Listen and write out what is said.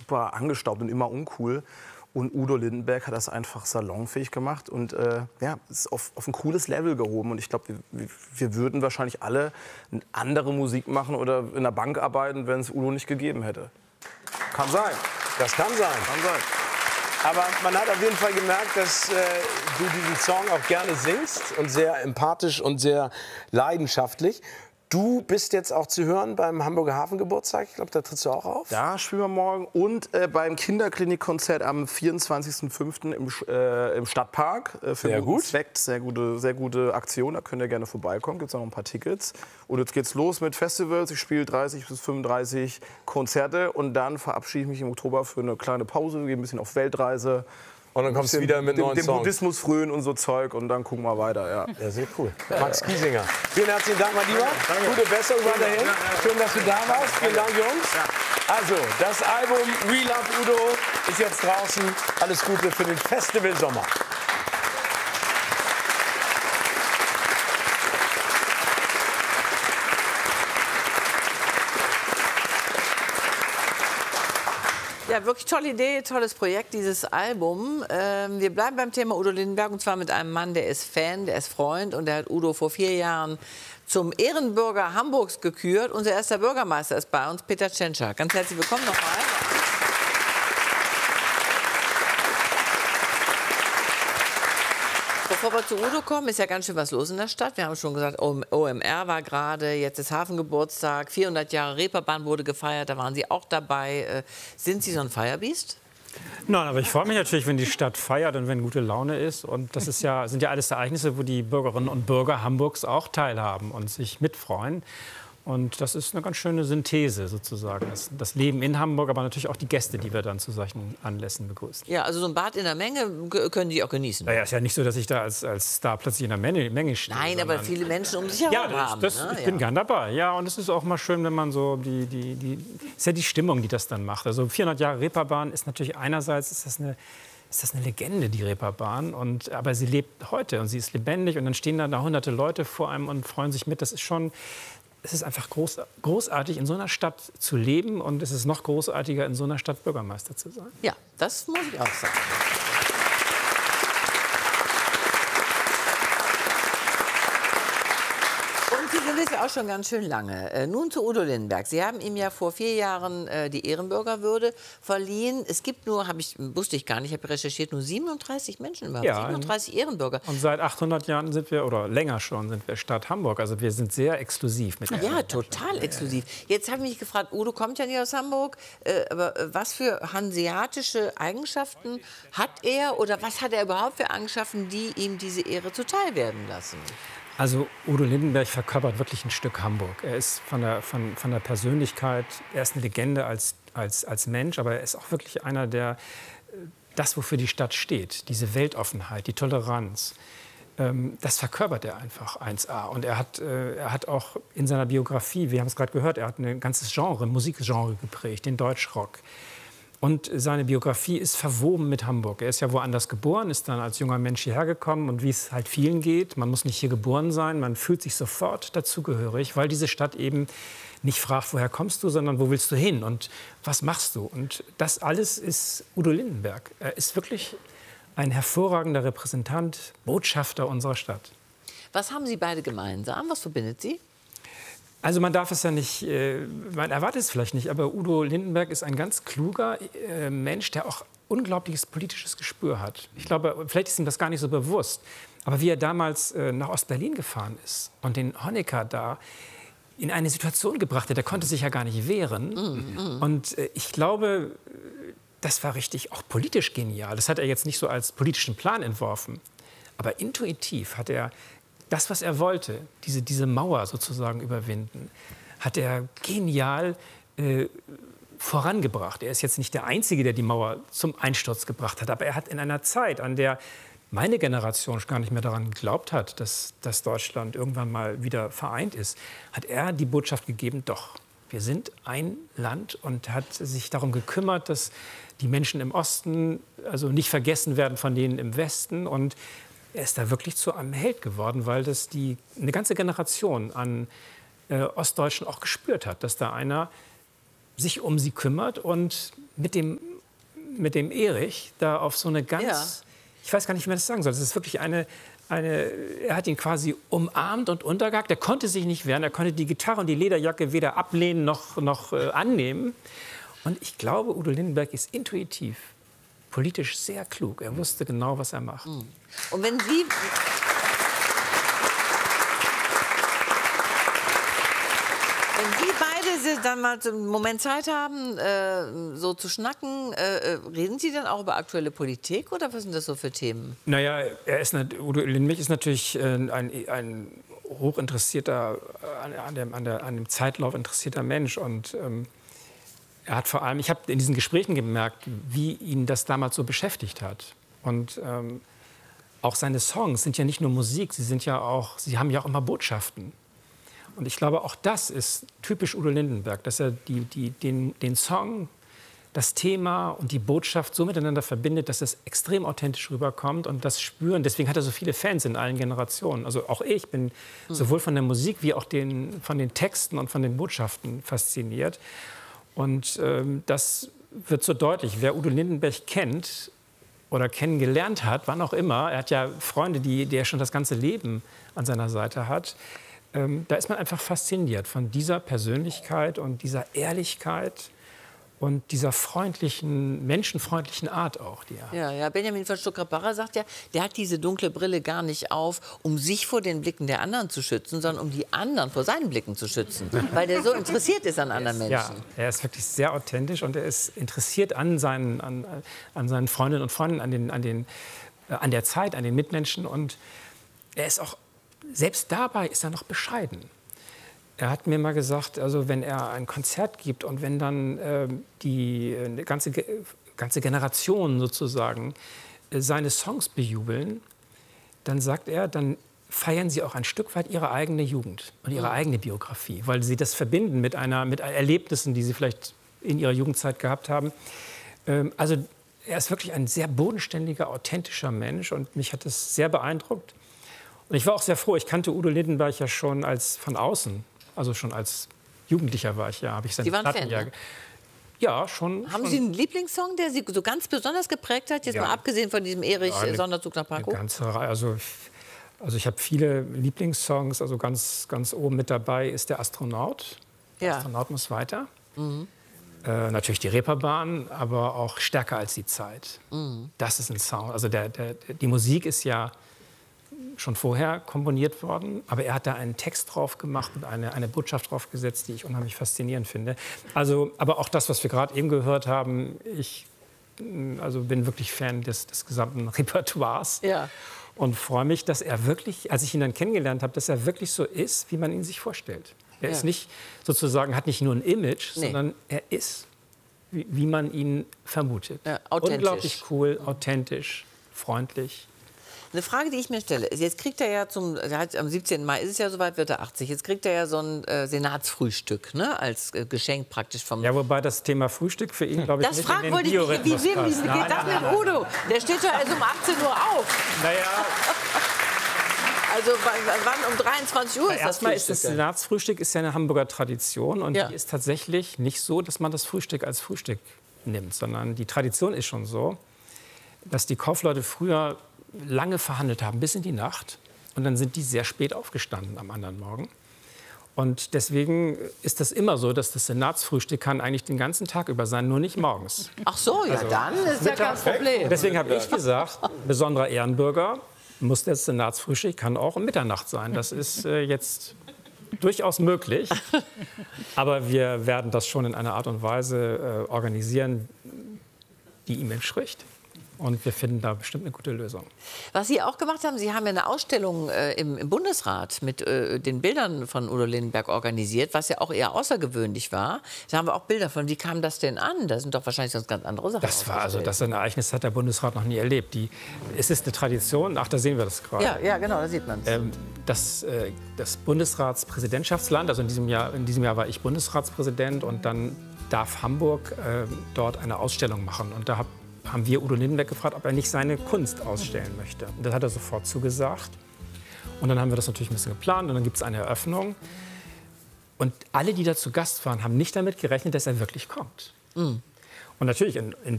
super angestaubt und immer uncool. Und Udo Lindenberg hat das einfach salonfähig gemacht und ja, ist auf ein cooles Level gehoben. Und ich glaube, wir würden wahrscheinlich alle eine andere Musik machen oder in der Bank arbeiten, wenn es Udo nicht gegeben hätte. Kann sein. Das kann sein. Kann sein. Aber man hat auf jeden Fall gemerkt, dass du diesen Song auch gerne singst und sehr empathisch und sehr leidenschaftlich. Du bist jetzt auch zu hören beim Hamburger Hafengeburtstag. Ich glaube, da trittst du auch auf. Da spielen wir morgen. Und beim Kinderklinikkonzert am 24.05. Im Stadtpark. Für Sehr gut. Zweck. Sehr gute Aktion. Da könnt ihr gerne vorbeikommen. Gibt es noch ein paar Tickets. Und jetzt geht's los mit Festivals. Ich spiele 30 bis 35 Konzerte. Und dann verabschiede ich mich im Oktober für eine kleine Pause. Gehe ein bisschen auf Weltreise. Und dann kommst du wieder mit neuen dem Songs. Buddhismus frönen und so Zeug. Und dann gucken wir weiter. Ja. Ja, sehr cool. Max Giesinger. Vielen herzlichen Dank, mein Lieber. Gute Besserung weiterhin. Schön, dass du da warst. Vielen Dank, Jungs. Also, das Album We Love Udo ist jetzt draußen. Alles Gute für den Festival Sommer. Ja, wirklich tolle Idee, tolles Projekt, dieses Album. Wir bleiben beim Thema Udo Lindenberg und zwar mit einem Mann, der ist Fan, der ist Freund und der hat Udo vor 4 Jahren zum Ehrenbürger Hamburgs gekürt. Unser erster Bürgermeister ist bei uns, Peter Tschentscher. Ganz herzlich willkommen nochmal. Bevor wir zu Udo kommen, ist ja ganz schön was los in der Stadt. Wir haben schon gesagt, OMR war gerade, jetzt ist Hafengeburtstag, 400 Jahre Reeperbahn wurde gefeiert, da waren Sie auch dabei. Sind Sie so ein Feierbiest? Nein, aber ich freue mich natürlich, wenn die Stadt feiert und wenn gute Laune ist. Und das sind ja alles Ereignisse, wo die Bürgerinnen und Bürger Hamburgs auch teilhaben und sich mitfreuen. Und das ist eine ganz schöne Synthese sozusagen. Das Leben in Hamburg, aber natürlich auch die Gäste, die wir dann zu solchen Anlässen begrüßen. Ja, also so ein Bad in der Menge können Sie auch genießen. Naja, ist ja nicht so, dass ich da als Star plötzlich in der Menge stehe. Nein, aber viele Menschen um sich herum haben. Ich bin gern dabei. Ja, und es ist auch mal schön, wenn man so ist ja die Stimmung, die das dann macht. Also 400 Jahre Reeperbahn ist natürlich einerseits ist das eine Legende, die Reeperbahn. Aber sie lebt heute und sie ist lebendig. Und dann stehen da hunderte Leute vor einem und freuen sich mit. Das ist schon... Es ist einfach großartig, in so einer Stadt zu leben. Und es ist noch großartiger, in so einer Stadt Bürgermeister zu sein. Ja, das muss ich auch sagen. Und Sie sind es ja auch schon ganz schön lange. Nun zu Udo Lindenberg. Sie haben ihm ja vor 4 Jahren die Ehrenbürgerwürde verliehen. Es gibt nur, wusste ich gar nicht, ich habe recherchiert, nur 37 Menschen überhaupt. Ja, 37 Ehrenbürger. Und seit 800 Jahren sind wir, oder länger schon, sind wir Stadt Hamburg. Also wir sind sehr exklusiv. Mit ja, total exklusiv. Jetzt habe ich mich gefragt, Udo kommt ja nicht aus Hamburg, aber was für hanseatische Eigenschaften hat er oder was hat er überhaupt für Eigenschaften, die ihm diese Ehre zuteil werden lassen? Also Udo Lindenberg verkörpert wirklich ein Stück Hamburg. Er ist von der Persönlichkeit, er ist eine Legende als Mensch, aber er ist auch wirklich einer, der das, wofür die Stadt steht, diese Weltoffenheit, die Toleranz, das verkörpert er einfach 1A. Und er hat auch in seiner Biografie, wir haben es gerade gehört, er hat ein ganzes Musikgenre geprägt, den Deutschrock. Und seine Biografie ist verwoben mit Hamburg. Er ist ja woanders geboren, ist dann als junger Mensch hierher gekommen. Und wie es halt vielen geht, man muss nicht hier geboren sein, man fühlt sich sofort dazugehörig, weil diese Stadt eben nicht fragt, woher kommst du, sondern wo willst du hin und was machst du? Und das alles ist Udo Lindenberg. Er ist wirklich ein hervorragender Repräsentant, Botschafter unserer Stadt. Was haben Sie beide gemeinsam? Was verbindet Sie? Also man darf es ja nicht, man erwartet es vielleicht nicht, aber Udo Lindenberg ist ein ganz kluger Mensch, der auch unglaubliches politisches Gespür hat. Ich glaube, vielleicht ist ihm das gar nicht so bewusst. Aber wie er damals nach Ostberlin gefahren ist und den Honecker da in eine Situation gebracht hat, der konnte sich ja gar nicht wehren. Und ich glaube, das war richtig auch politisch genial. Das hat er jetzt nicht so als politischen Plan entworfen. Aber intuitiv hat er das, was er wollte, diese Mauer sozusagen überwinden, hat er genial vorangebracht. Er ist jetzt nicht der Einzige, der die Mauer zum Einsturz gebracht hat, aber er hat in einer Zeit, an der meine Generation gar nicht mehr daran geglaubt hat, dass Deutschland irgendwann mal wieder vereint ist, hat er die Botschaft gegeben, doch, wir sind ein Land, und hat sich darum gekümmert, dass die Menschen im Osten also nicht vergessen werden von denen im Westen. Und er ist da wirklich zu einem Held geworden, weil das eine ganze Generation an Ostdeutschen auch gespürt hat, dass da einer sich um sie kümmert und mit dem Erich da auf so eine ganz, ich weiß gar nicht, wie man das sagen soll, das ist wirklich er hat ihn quasi umarmt und untergehakt, er konnte sich nicht wehren, er konnte die Gitarre und die Lederjacke weder ablehnen noch annehmen. Und ich glaube, Udo Lindenberg ist intuitiv, politisch sehr klug, er wusste genau, was er macht. Und wenn Sie... Wenn Sie beide dann mal einen Moment Zeit haben, so zu schnacken, reden Sie dann auch über aktuelle Politik oder was sind das so für Themen? Naja, Udo Lindenberg ist natürlich ein hochinteressierter, an dem Zeitlauf interessierter Mensch. Und er hat vor allem, ich habe in diesen Gesprächen gemerkt, wie ihn das damals so beschäftigt hat. Und auch seine Songs sind ja nicht nur Musik, sie haben ja auch immer Botschaften. Und ich glaube, auch das ist typisch Udo Lindenberg, dass er den Song, das Thema und die Botschaft so miteinander verbindet, dass es extrem authentisch rüberkommt und das spüren. Deswegen hat er so viele Fans in allen Generationen. Also auch ich bin sowohl von der Musik wie auch von den Texten und von den Botschaften fasziniert. Und das wird so deutlich. Wer Udo Lindenberg kennt oder kennengelernt hat, wann auch immer, er hat ja Freunde, die er schon das ganze Leben an seiner Seite hat, da ist man einfach fasziniert von dieser Persönlichkeit und dieser Ehrlichkeit und dieser menschenfreundlichen Art auch. Die er hat. Ja, Benjamin von Stuckrad-Barre sagt ja, der hat diese dunkle Brille gar nicht auf, um sich vor den Blicken der anderen zu schützen, sondern um die anderen vor seinen Blicken zu schützen, weil der so interessiert ist an anderen Menschen. Ja, er ist wirklich sehr authentisch und er ist interessiert an seinen Freundinnen und Freunden, an der Zeit, an den Mitmenschen und er ist auch selbst dabei ist er noch bescheiden. Er hat mir mal gesagt, also wenn er ein Konzert gibt und wenn dann die ganze Generation sozusagen seine Songs bejubeln, dann sagt er, dann feiern sie auch ein Stück weit ihre eigene Jugend und ihre eigene Biografie, weil sie das verbinden mit Erlebnissen, die sie vielleicht in ihrer Jugendzeit gehabt haben. Also er ist wirklich ein sehr bodenständiger, authentischer Mensch und mich hat das sehr beeindruckt. Und ich war auch sehr froh, ich kannte Udo Lindenberg ja schon von außen, also schon als Jugendlicher habe ich seine Sie waren Platten Fan, ne? Ja, schon. Haben Sie einen Lieblingssong, der Sie so ganz besonders geprägt hat, jetzt mal abgesehen von diesem Erich-Sonderzug nach Pankow? Also ich habe viele Lieblingssongs, also ganz oben mit dabei ist der Astronaut. Der Astronaut muss weiter. Natürlich die Reeperbahn, aber auch Stärker als die Zeit. Das ist ein Sound. Also die Musik ist ja schon vorher komponiert worden, aber er hat da einen Text drauf gemacht und eine Botschaft drauf gesetzt, die ich unheimlich faszinierend finde. Also, aber auch das, was wir gerade eben gehört haben, ich bin wirklich Fan des gesamten Repertoires und freue mich, dass er wirklich, als ich ihn dann kennengelernt habe, dass er wirklich so ist, wie man ihn sich vorstellt. Er ist nicht sozusagen, hat nicht nur ein Image, sondern er ist, wie man ihn vermutet. Ja, authentisch. Unglaublich cool, authentisch, freundlich. Eine Frage, die ich mir stelle, jetzt kriegt er ja am 17. Mai ist es ja soweit, wird er 80. Jetzt kriegt er ja so ein Senatsfrühstück, ne, als Geschenk praktisch vom... Ja, wobei das Thema Frühstück für ihn, glaube ich, nicht in den wollte ich, Biorhythmus wie passt. geht das mit Udo? Der steht ja erst um 18 Uhr auf. Naja, Also wann um 23 Uhr ist das erstmal Frühstück? ist das Senatsfrühstück ist ja eine Hamburger Tradition und Ja. die ist tatsächlich nicht so, dass man das Frühstück als Frühstück nimmt, sondern die Tradition ist schon so, dass die Kaufleute früher lange verhandelt haben, bis in die Nacht. Und dann sind die sehr spät aufgestanden am anderen Morgen. Und deswegen ist das immer so, dass das Senatsfrühstück kann eigentlich den ganzen Tag über sein, nur nicht morgens. Ach so, ja, dann ist ja kein Problem. Deswegen habe ich gesagt, besonderer Ehrenbürger muss das Senatsfrühstück, kann auch um Mitternacht sein. Das ist jetzt durchaus möglich. Aber wir werden das schon in einer Art und Weise organisieren, die ihm entspricht. Und wir finden da bestimmt eine gute Lösung. Was Sie auch gemacht haben, Sie haben ja eine Ausstellung im Bundesrat mit den Bildern von Udo Lindenberg organisiert, was ja auch eher außergewöhnlich war. Da haben wir auch Bilder von. Wie kam das denn an? Da sind doch wahrscheinlich sonst ganz andere Sachen. Das Ereignis hat der Bundesrat noch nie erlebt. Es ist eine Tradition. Ach, da sehen wir das gerade. Ja, genau, da sieht man es. Das Bundesratspräsidentschaftsland, also in diesem Jahr war ich Bundesratspräsident und dann darf Hamburg dort eine Ausstellung machen. Und da haben wir Udo Lindenberg gefragt, ob er nicht seine Kunst ausstellen möchte. Und das hat er sofort zugesagt. Und dann haben wir das natürlich ein bisschen geplant und dann gibt es eine Eröffnung. Und alle, die da zu Gast waren, haben nicht damit gerechnet, dass er wirklich kommt. Und natürlich in